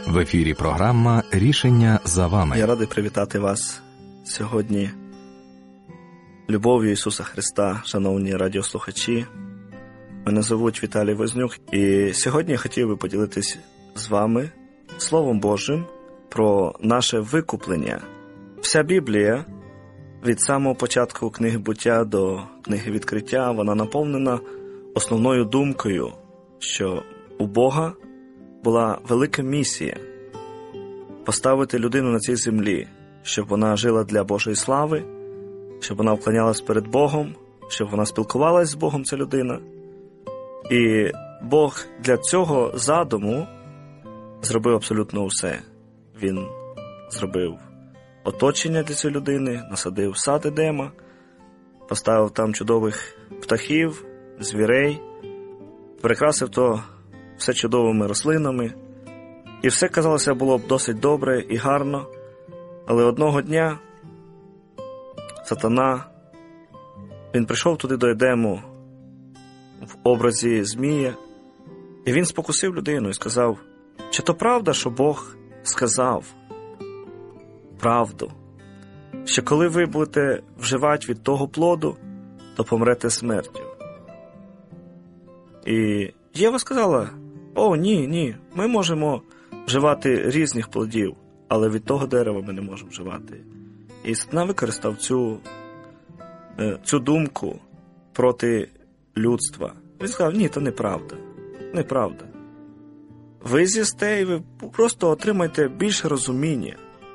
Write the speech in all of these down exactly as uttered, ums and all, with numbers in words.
В ефірі програма «Рішення за вами». Я радий привітати вас сьогодні любов'ю Ісуса Христа, шановні радіослухачі. Мене звуть Віталій Вознюк, і сьогодні я хотів би поділитись з вами Словом Божим про наше викуплення. Вся Біблія, від самого початку книги Буття до книги Відкриття, вона наповнена основною думкою, що у Бога була велика місія поставити людину на цій землі, щоб вона жила для Божої слави, щоб вона вклонялась перед Богом, щоб вона спілкувалась з Богом, ця людина. І Бог для цього задуму зробив абсолютно усе. Він зробив оточення для цієї людини, насадив сад Едема, поставив там чудових птахів, звірей, прикрасив то все чудовими рослинами. І все, казалося, було б досить добре і гарно. Але одного дня сатана, він прийшов туди до Едему в образі змія, і він спокусив людину і сказав: чи то правда, що Бог сказав правду, що коли ви будете вживати від того плоду, то помрете смертю? І Єва сказала: о, ні, ні, ми можемо вживати різних плодів, але від того дерева ми не можемо вживати. І сатана використав цю, цю думку проти людства. Він сказав: ні, то неправда, неправда. Ви з'їсте і ви просто отримаєте більше розуміння.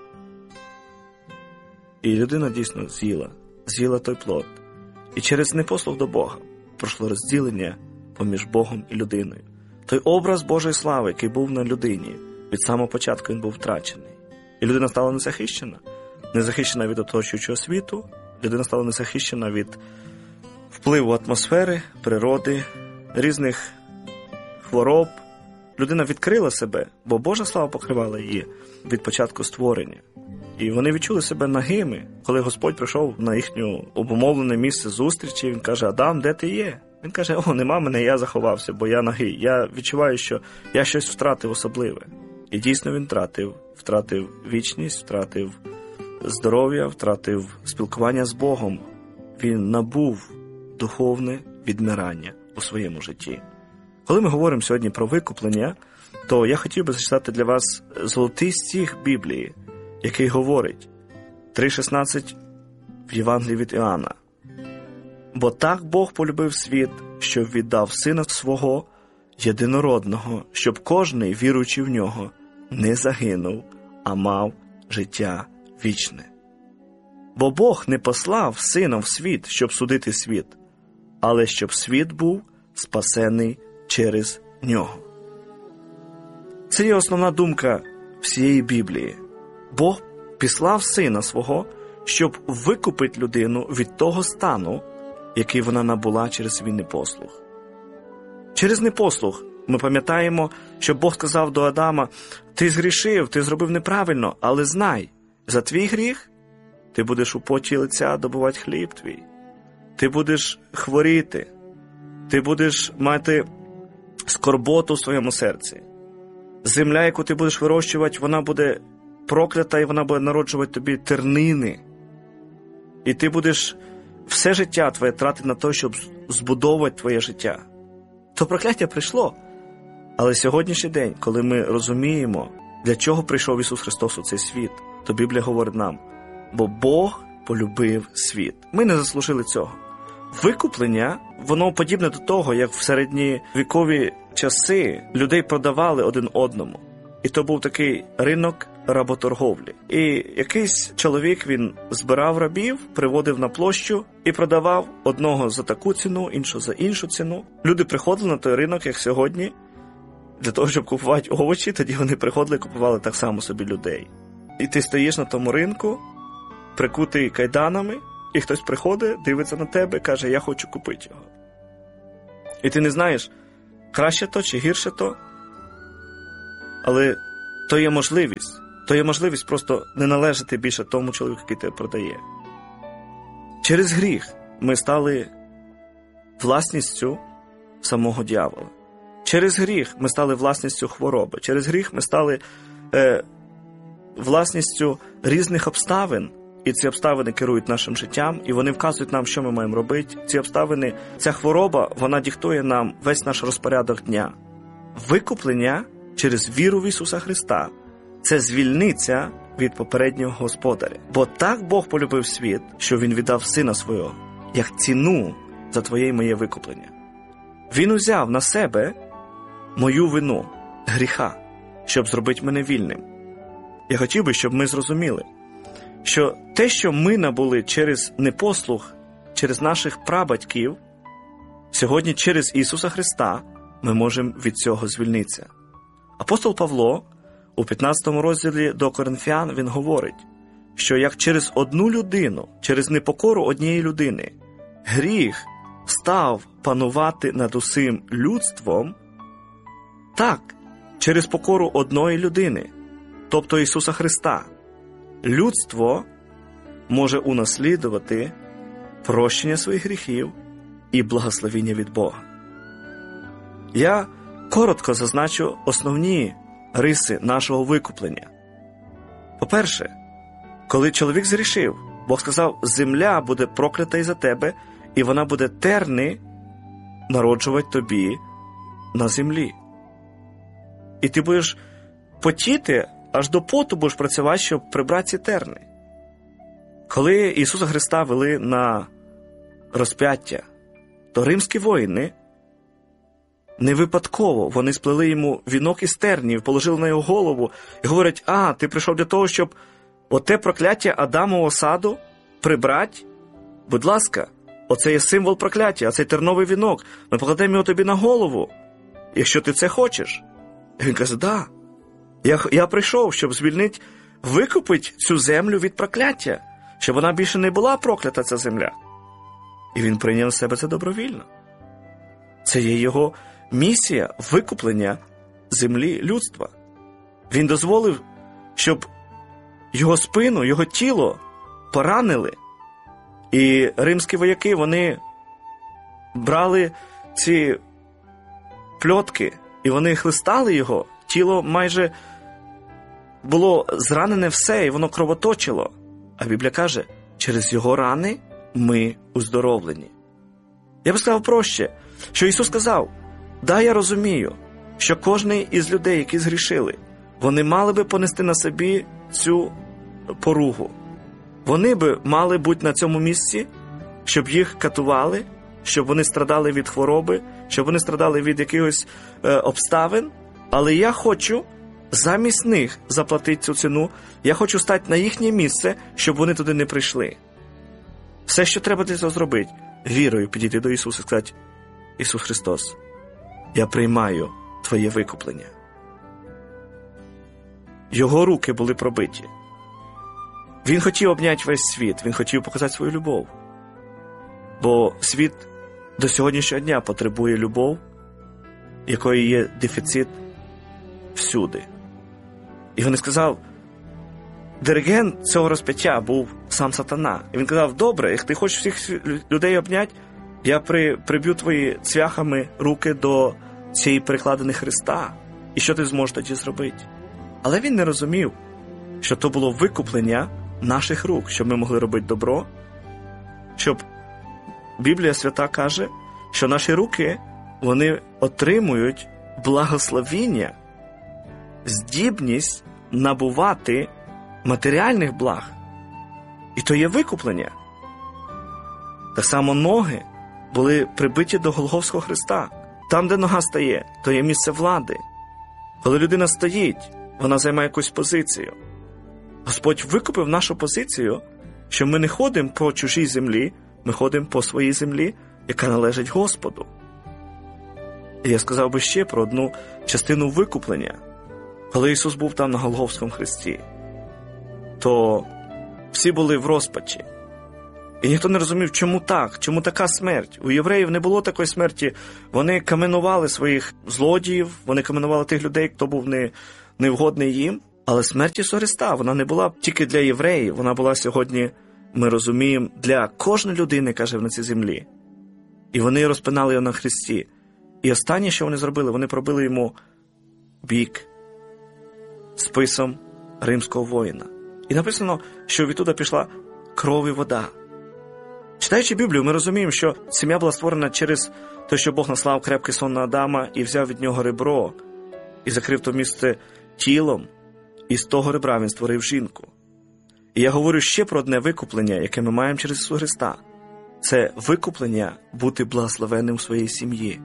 І людина дійсно з'їла, з'їла той плод. І через непослух до Бога пройшло розділення поміж Богом і людиною. Той образ Божої слави, який був на людині, від самого початку він був втрачений. І людина стала незахищена. Незахищена від оточуючого світу, людина стала незахищена від впливу атмосфери, природи, різних хвороб. Людина відкрила себе, бо Божа слава покривала її від початку створення. І вони відчули себе нагими, коли Господь прийшов на їхнє обумовлене місце зустрічі. Він каже: Адам, де ти є? Він каже: о, нема мене, я заховався, бо я нагий. Я відчуваю, що я щось втратив особливе. І дійсно він втратив. Втратив вічність, втратив здоров'я, втратив спілкування з Богом. Він набув духовне відмирання у своєму житті. Коли ми говоримо сьогодні про викуплення, то я хотів би зачитати для вас золотий стих Біблії, який говорить три шістнадцять в Євангелії від Іоанна. «Бо так Бог полюбив світ, що віддав Сина Свого єдинородного, щоб кожний, віруючи в Нього, не загинув, а мав життя вічне. Бо Бог не послав Сина в світ, щоб судити світ, але щоб світ був спасений через Нього». Це є основна думка всієї Біблії. Бог післав Сина Свого, щоб викупити людину від того стану, який вона набула через свій непослух. Через непослух ми пам'ятаємо, що Бог сказав до Адама: ти згрішив, ти зробив неправильно, але знай, за твій гріх ти будеш у поті лиця добувати хліб твій. Ти будеш хворіти, ти будеш мати скорботу в своєму серці. Земля, яку ти будеш вирощувати, вона буде проклята, і вона буде народжувати тобі тернини. І ти будеш все життя твоє тратити на те, щоб збудовувати твоє життя. То прокляття прийшло. Але сьогоднішній день, коли ми розуміємо, для чого прийшов Ісус Христос у цей світ, то Біблія говорить нам: бо Бог полюбив світ. Ми не заслужили цього. Викуплення, воно подібне до того, як в середньовікові часи людей продавали один одному. І то був такий ринок работорговлі. І якийсь чоловік, він збирав рабів, приводив на площу і продавав одного за таку ціну, іншого за іншу ціну. Люди приходили на той ринок, як сьогодні, для того, щоб купувати овочі, тоді вони приходили і купували так само собі людей. І ти стоїш на тому ринку, прикутий кайданами, і хтось приходить, дивиться на тебе, каже: я хочу купити його. І ти не знаєш, краще то чи гірше то, але то є можливість. То є можливість просто не належати більше тому чоловіку, який тебе продає. Через гріх ми стали власністю самого дьявола. Через гріх ми стали власністю хвороби. Через гріх ми стали е, власністю різних обставин, і ці обставини керують нашим життям, і вони вказують нам, що ми маємо робити. Ці обставини, ця хвороба, вона диктує нам весь наш розпорядок дня. Викуплення через віру в Ісуса Христа – це звільниться від попереднього господаря. Бо так Бог полюбив світ, що Він віддав Сина Свого, як ціну за твоє і моє викуплення. Він узяв на себе мою вину, гріха, щоб зробити мене вільним. Я хотів би, щоб ми зрозуміли, що те, що ми набули через непослух, через наших прабатьків, сьогодні через Ісуса Христа ми можемо від цього звільнитися. Апостол Павло у п'ятнадцятому розділі до Коринфян він говорить, що як через одну людину, через непокору однієї людини, гріх став панувати над усім людством, так, через покору одної людини, тобто Ісуса Христа, людство може унаслідувати прощення своїх гріхів і благословіння від Бога. Я коротко зазначу основні риси нашого викуплення. По-перше, коли чоловік згрішив, Бог сказав, земля буде проклята із-за тебе, і вона буде терни народжувати тобі на землі. І ти будеш потіти, аж до поту будеш працювати, щоб прибрати ці терни. Коли Ісуса Христа вели на розп'яття, то римські воїни не випадково, вони сплели йому вінок із тернів, положили на його голову і говорять, а, ти прийшов для того, щоб оте прокляття Адамового саду прибрати? Будь ласка, оце є символ прокляття, а цей терновий вінок, ми покладемо його тобі на голову, якщо ти це хочеш. І він каже, да, я, я прийшов, щоб звільнити, викупити цю землю від прокляття, щоб вона більше не була проклята, ця земля. І він прийняв на себе це добровільно. Це є його місія викуплення землі людства. Він дозволив, щоб його спину, його тіло поранили. І римські вояки, вони брали ці пльотки, і вони хлистали його. Тіло майже було зранене все, і воно кровоточило. А Біблія каже, через його рани ми уздоровлені. Я б сказав проще, що Ісус сказав, да, я розумію, що кожний із людей, які згрішили, вони мали би понести на собі цю поругу. Вони би мали бути на цьому місці, щоб їх катували, щоб вони страдали від хвороби, щоб вони страдали від якихось е, обставин. Але я хочу замість них заплатити цю ціну, я хочу стати на їхнє місце, щоб вони туди не прийшли. Все, що треба для цього зробити, вірою підійти до Ісуса і сказати, Ісус Христос, я приймаю Твоє викуплення. Його руки були пробиті. Він хотів обняти весь світ, він хотів показати свою любов. Бо світ до сьогоднішнього дня потребує любов, якої є дефіцит всюди. І він сказав, диригент цього розп'яття був сам сатана. І він казав, добре, як ти хочеш всіх людей обняти, я при, приб'ю твої цвяхами руки до цієї перекладини Христа. І що ти зможеш тоді зробити? Але він не розумів, що то було викуплення наших рук, щоб ми могли робити добро, щоб Біблія Свята каже, що наші руки, вони отримують благословіння, здібність набувати матеріальних благ. І то є викуплення. Так само ноги були прибиті до Голгофського хреста. Там, де нога стає, то є місце влади. Коли людина стоїть, вона займає якусь позицію. Господь викупив нашу позицію, що ми не ходимо по чужій землі, ми ходимо по своїй землі, яка належить Господу. І я сказав би ще про одну частину викуплення. Коли Ісус був там на Голгофському хресті, то всі були в розпачі. І ніхто не розумів, чому так, чому така смерть. У євреїв не було такої смерті. Вони каменували своїх злодіїв, вони каменували тих людей, хто був не, невгодний їм. Але смерть Ісуса Христа, вона не була тільки для євреїв, вона була сьогодні, ми розуміємо, для кожної людини, яка живе на цій землі. І вони розпинали його на хресті. І останнє, що вони зробили, вони пробили йому бік, списом римського воїна. І написано, що відтуди пішла кров і вода. Читаючи Біблію, ми розуміємо, що сім'я була створена через те, що Бог наслав крепкий сон на Адама і взяв від нього ребро, і закрив то місце тілом, і з того ребра він створив жінку. І я говорю ще про одне викуплення, яке ми маємо через Ісуса Христа. Це викуплення бути благословенним у своїй сім'ї.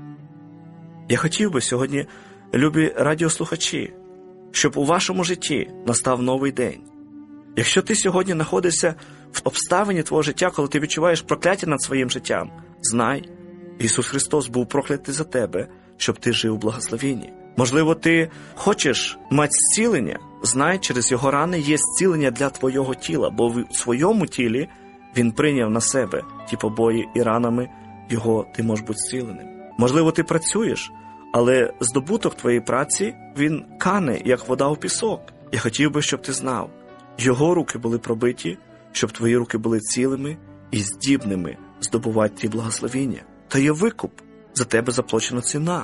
Я хотів би сьогодні, любі радіослухачі, щоб у вашому житті настав новий день. Якщо ти сьогодні знаходишся в обставині твого життя, коли ти відчуваєш прокляття над своїм життям, знай, Ісус Христос був проклятий за тебе, щоб ти жив у благословенні. Можливо, ти хочеш мати зцілення, знай, через Його рани є зцілення для твого тіла, бо в своєму тілі Він прийняв на себе ті побої і ранами Його ти можеш бути зціленим. Можливо, ти працюєш, але здобуток твоєї праці, він кане, як вода у пісок. Я хотів би, щоб ти знав, Його руки були пробиті, щоб твої руки були цілими і здібними здобувати ті благословіння. То є викуп, за тебе заплачена ціна.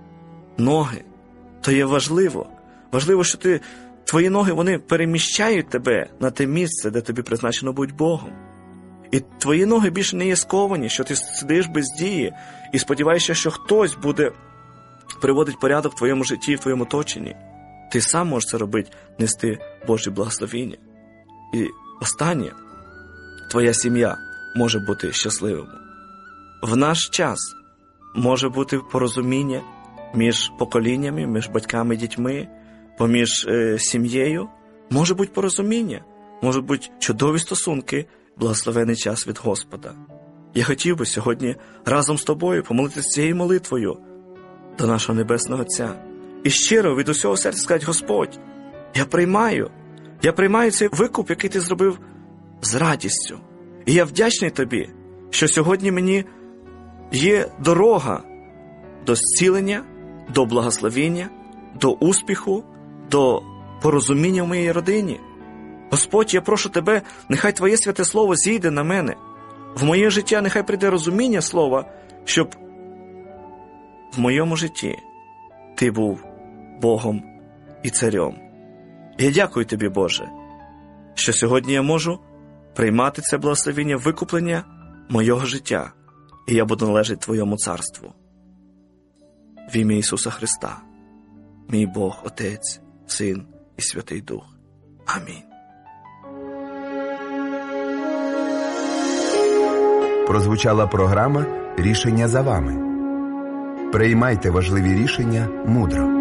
Ноги, то є важливо. Важливо, що ти, твої ноги, вони переміщають тебе на те місце, де тобі призначено бути Богом. І твої ноги більше не є сковані, що ти сидиш без дії і сподіваєшся, що хтось буде приводити порядок в твоєму житті, в твоєму оточенні. Ти сам можеш це робити, нести Божі благословіння. І останнє, твоя сім'я може бути щасливою. В наш час може бути порозуміння між поколіннями, між батьками і дітьми, поміж е, сім'єю. Може бути порозуміння, можуть бути чудові стосунки, благословений час від Господа. Я хотів би сьогодні разом з тобою помолитися цією молитвою до нашого Небесного Отця. І щиро від усього серця сказати: Господь, я приймаю, я приймаю цей викуп, який ти зробив з радістю. І я вдячний тобі, що сьогодні мені є дорога до зцілення, до благословення, до успіху, до порозуміння в моїй родині. Господь, я прошу тебе, нехай Твоє святе Слово зійде на мене. В моє життя нехай прийде розуміння Слова, щоб в моєму житті Ти був Богом і Царем. Я дякую Тобі, Боже, що сьогодні я можу приймати це благословення, викуплення моєго життя, і я буду належати Твоєму царству. В ім'я Ісуса Христа, мій Бог, Отець, Син і Святий Дух. Амінь. Прозвучала програма «Рішення за вами». Приймайте важливі рішення мудро.